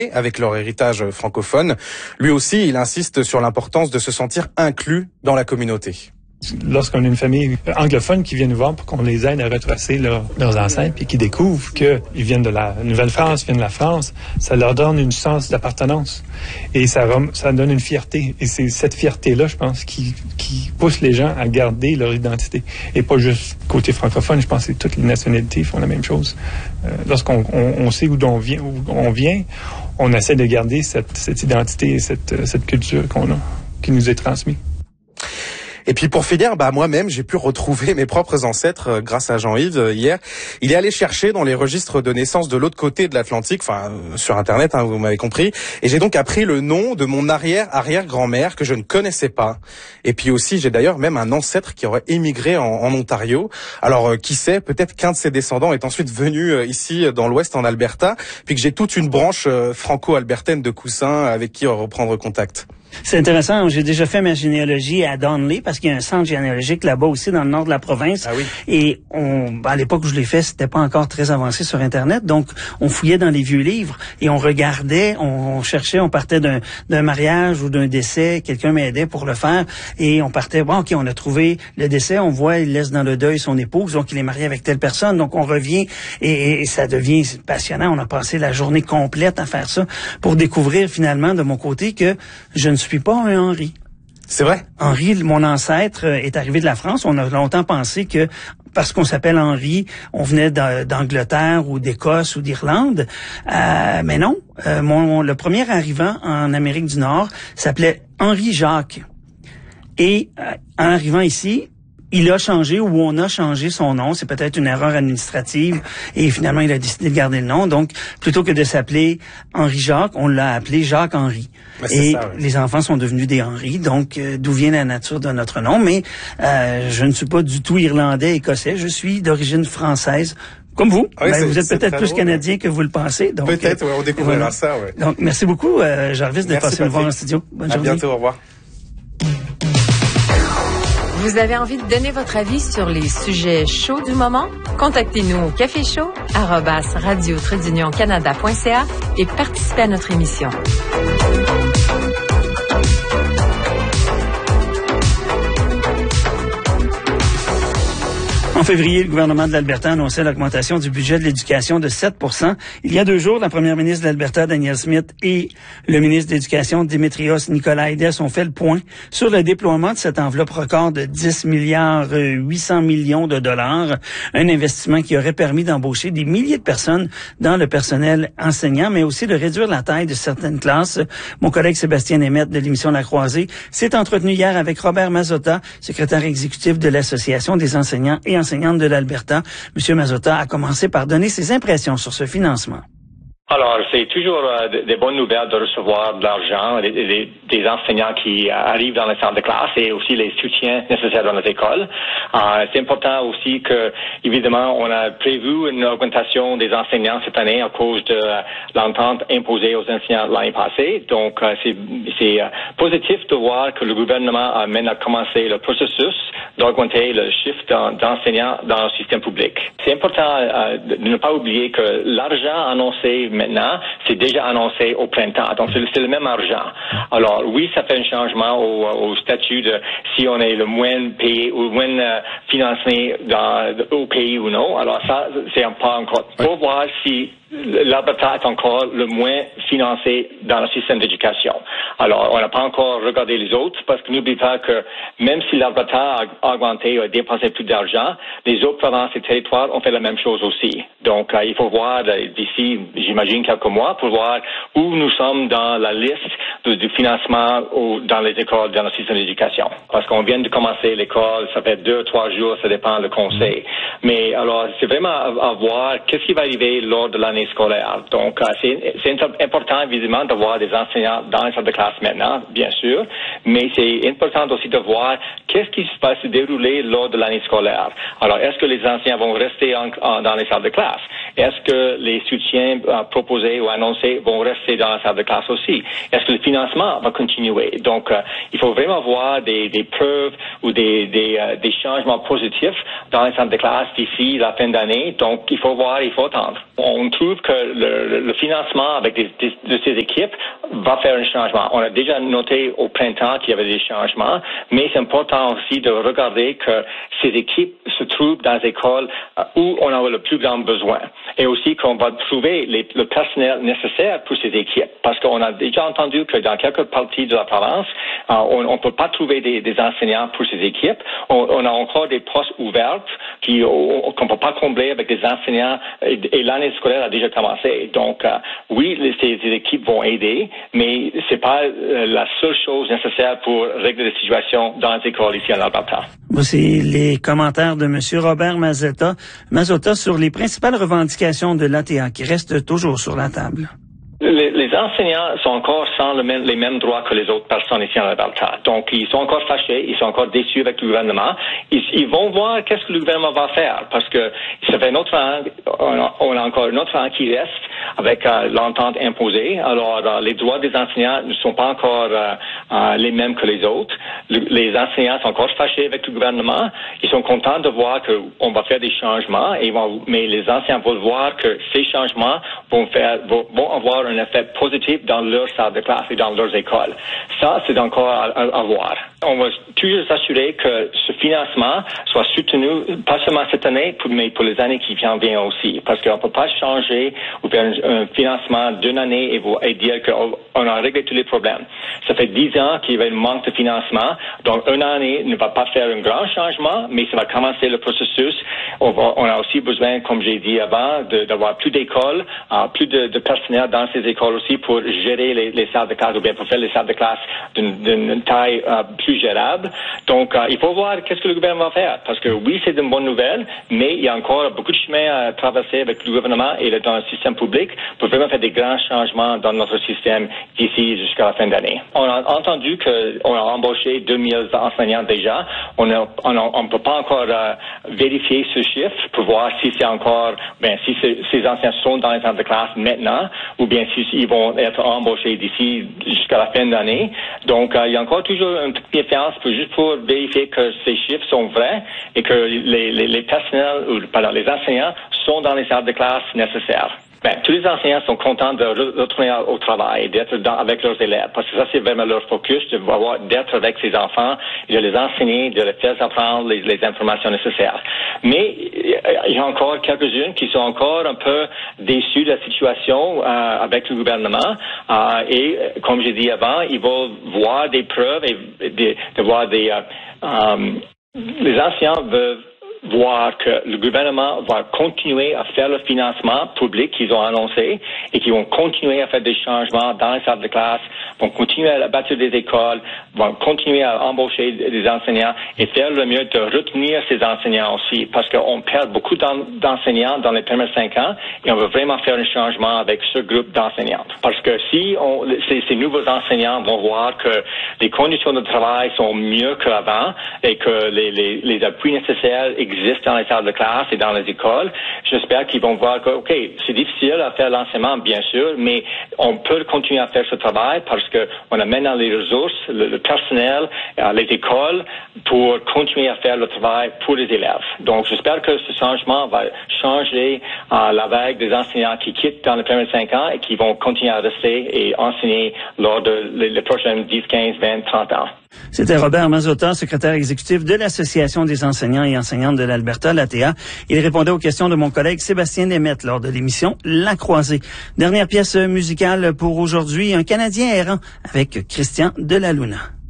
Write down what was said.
avec leur héritage francophone. Lui aussi, il insiste sur l'importance de se sentir inclus dans la communauté. Lorsqu'on a une famille anglophone qui vient nous voir pour qu'on les aide à retracer leurs ancêtres et qui découvrent qu'ils viennent de la Nouvelle-France, viennent de la France, ça leur donne une sens d'appartenance. Et ça donne une fierté. Et c'est cette fierté-là, je pense, qui pousse les gens à garder leur identité. Et pas juste côté francophone, je pense que toutes les nationalités font la même chose. Lorsqu'on sait d'où on vient, on essaie de garder cette identité et cette culture qu'on a, qui nous est transmise. Et puis pour finir, moi-même, j'ai pu retrouver mes propres ancêtres grâce à Jean-Yves hier. Il est allé chercher dans les registres de naissance de l'autre côté de l'Atlantique, sur Internet, vous m'avez compris. Et j'ai donc appris le nom de mon arrière-arrière-grand-mère que je ne connaissais pas. Et puis aussi, j'ai d'ailleurs même un ancêtre qui aurait émigré en Ontario. Alors qui sait, peut-être qu'un de ses descendants est ensuite venu ici dans l'Ouest, en Alberta, puis que j'ai toute une branche franco-albertaine de coussins avec qui reprendre contact. C'est intéressant. J'ai déjà fait ma généalogie à Donley parce qu'il y a un centre généalogique là-bas aussi dans le nord de la province. Ah oui. Et à l'époque où je l'ai fait, c'était pas encore très avancé sur Internet. Donc, on fouillait dans les vieux livres et on regardait, on cherchait, on partait d'un mariage ou d'un décès. Quelqu'un m'aidait pour le faire et on partait. Bon, OK, on a trouvé le décès. On voit, il laisse dans le deuil son épouse. Donc, il est marié avec telle personne. Donc, on revient et ça devient passionnant. On a passé la journée complète à faire ça pour découvrir finalement de mon côté que je ne suis pas un Henri. C'est vrai? Henri, mon ancêtre, est arrivé de la France. On a longtemps pensé que parce qu'on s'appelle Henri, on venait d'Angleterre ou d'Écosse ou d'Irlande. Mais non. Le premier arrivant en Amérique du Nord s'appelait Henri Jacques. Et en arrivant ici, il a changé ou on a changé son nom. C'est peut-être une erreur administrative et finalement, il a décidé de garder le nom. Donc, plutôt que de s'appeler Henri-Jacques, on l'a appelé Jacques-Henri. Et ça, oui. Les enfants sont devenus des Henri. Donc, d'où vient la nature de notre nom? Mais je ne suis pas du tout irlandais, écossais. Je suis d'origine française. Comme vous. Oui, vous êtes peut-être plus canadien que vous le pensez. Donc, peut-être, on découvrira ça. Ouais. Donc, merci beaucoup, Jarvis, de passer me voir en studio. Bonne journée. À bientôt, au revoir. Vous avez envie de donner votre avis sur les sujets chauds du moment? Contactez-nous au caféchaud@radio-canada.ca et participez à notre émission. En février, le gouvernement de l'Alberta annonçait l'augmentation du budget de l'éducation de 7%. Il y a 2 jours, la première ministre de l'Alberta, Danielle Smith, et le ministre de l'Éducation, Dimitrios Nicolaides, ont fait le point sur le déploiement de cette enveloppe record de 10 milliards 800 millions de dollars. Un investissement qui aurait permis d'embaucher des milliers de personnes dans le personnel enseignant, mais aussi de réduire la taille de certaines classes. Mon collègue Sébastien Németh de l'émission La Croisée s'est entretenu hier avec Robert Mazzotta, secrétaire exécutif de l'Association des enseignants et enseignantes de l'Alberta. Monsieur Mazzotta a commencé par donner ses impressions sur ce financement. Alors, c'est toujours des bonnes nouvelles de recevoir de l'argent, des enseignants qui arrivent dans les salles de classe et aussi les soutiens nécessaires dans les écoles. C'est important aussi que, évidemment, on a prévu une augmentation des enseignants cette année à cause de l'entente imposée aux enseignants l'année passée. Donc, c'est positif de voir que le gouvernement amène à commencer le processus d'augmenter le chiffre d'enseignants dans le système public. C'est important de ne pas oublier que l'argent annoncé maintenant, c'est déjà annoncé au printemps. Donc, c'est le même argent. Alors, oui, ça fait un changement au statut de si on est le moins payé ou moins financé au pays ou non. Alors, ça, c'est pas encore. Pour voir si l'Alberta est encore le moins financé dans le système d'éducation. Alors, on n'a pas encore regardé les autres parce que n'oublie pas que même si l'Alberta a augmenté ou a dépensé plus d'argent, les autres provinces et territoires ont fait la même chose aussi. Donc, il faut voir d'ici, j'imagine, quelques mois pour voir où nous sommes dans la liste du financement dans les écoles, dans le système d'éducation. Parce qu'on vient de commencer l'école, ça fait 2-3 jours, ça dépend du conseil. Mais alors, c'est vraiment à voir qu'est-ce qui va arriver lors de l'année scolaire. Donc, c'est important, évidemment, d'avoir des enseignants dans les salles de classe maintenant, bien sûr, mais c'est important aussi de voir qu'est-ce qui va se dérouler lors de l'année scolaire. Alors, est-ce que les enseignants vont rester dans les salles de classe? Est-ce que les soutiens proposés ou annoncés vont rester dans la salle de classe aussi? Est-ce que le financement va continuer? Donc, il faut vraiment voir des preuves ou des changements positifs dans les salles de classe d'ici la fin d'année. Donc, il faut voir, il faut attendre. On trouve trouve que le financement avec de ces équipes va faire un changement. On a déjà noté au printemps qu'il y avait des changements, mais c'est important aussi de regarder que ces équipes se trouvent dans les écoles où on a le plus grand besoin. Et aussi qu'on va trouver le personnel nécessaire pour ces équipes. Parce qu'on a déjà entendu que dans quelques parties de la province, on ne peut pas trouver des enseignants pour ces équipes. On a encore des postes ouverts qu'on ne peut pas combler avec des enseignants et l'année scolaire a déjà commencé. Donc, oui, ces équipes vont aider, mais c'est pas la seule chose nécessaire pour régler la situation dans les écoles ici en Alberta. C'est les commentaires de M. Robert Mazotta sur les principales revendications de l'ATA qui restent toujours sur la table. Les enseignants sont encore sans les mêmes droits que les autres personnes ici en Alberta. Donc, ils sont encore fâchés, ils sont encore déçus avec le gouvernement. Ils vont voir qu'est-ce que le gouvernement va faire, parce que ça fait notre an, on a encore notre an qui reste avec l'entente imposée. Alors, les droits des enseignants ne sont pas encore les mêmes que les autres. Les enseignants sont encore fâchés avec le gouvernement. Ils sont contents de voir qu'on va faire des changements, mais les enseignants veulent voir que ces changements vont avoir un effet positif dans leur salle de classe et dans leurs écoles. Ça, c'est encore à voir. On va toujours s'assurer que ce financement soit soutenu, pas seulement cette année, mais pour les années qui viennent aussi. Parce qu'on ne peut pas changer ou faire un financement d'une année et dire qu'on a réglé tous les problèmes. Ça fait 10 ans qu'il y avait un manque de financement. Donc, une année ne va pas faire un grand changement, mais ça va commencer le processus. On a aussi besoin, comme j'ai dit avant, d'avoir plus d'écoles, plus de personnel dans ces écoles aussi pour gérer les salles de classe ou bien pour faire les salles de classe d'une taille plus gérable. Donc, il faut voir qu'est-ce que le gouvernement va faire. Parce que oui, c'est une bonne nouvelle, mais il y a encore beaucoup de chemin à traverser avec le gouvernement et dans le système public pour vraiment faire des grands changements dans notre système d'ici jusqu'à la fin d'année. On a entendu qu'on a embauché 2000 enseignants déjà. On ne peut pas encore vérifier ce chiffre pour voir si c'est encore, si ces enseignants sont dans les salles de classe maintenant ou bien s'ils vont être embauchés d'ici jusqu'à la fin d'année. Donc, il y a encore toujours une petite méfiance juste pour vérifier que ces chiffres sont vrais et que les personnels, les enseignants sont dans les salles de classe nécessaires. Tous les enseignants sont contents de retourner au travail, d'être avec leurs élèves, parce que ça, c'est vraiment leur focus, d'être avec ces enfants, de les enseigner, de les faire apprendre les informations nécessaires. Mais il y a encore quelques-unes qui sont encore un peu déçues de la situation avec le gouvernement. Et comme j'ai dit avant, ils veulent voir des preuves et de voir les enseignants veulent voir que le gouvernement va continuer à faire le financement public qu'ils ont annoncé et qu'ils vont continuer à faire des changements dans les salles de classe, vont continuer à bâtir des écoles, vont continuer à embaucher des enseignants et faire le mieux de retenir ces enseignants aussi, parce qu'on perd beaucoup d'enseignants dans les premiers 5 ans et on veut vraiment faire un changement avec ce groupe d'enseignants. Parce que si ces nouveaux enseignants vont voir que les conditions de travail sont mieux qu'avant et que les appuis nécessaires existent dans les salles de classe et dans les écoles, j'espère qu'ils vont voir que, OK, c'est difficile à faire l'enseignement, bien sûr, mais on peut continuer à faire ce travail parce qu'on a maintenant les ressources, le personnel, les écoles pour continuer à faire le travail pour les élèves. Donc, j'espère que ce changement va changer la vague des enseignants qui quittent dans les premiers 5 ans et qui vont continuer à rester et enseigner lors de les prochaines 10, 15, 20, 30 ans. C'était Robert Mazotta, secrétaire exécutif de l'Association des enseignants et enseignantes de l'Alberta, l'ATA. Il répondait aux questions de mon collègue Sébastien Desmettes lors de l'émission La Croisée. Dernière pièce musicale pour aujourd'hui, un Canadien errant avec Christian Delaluna.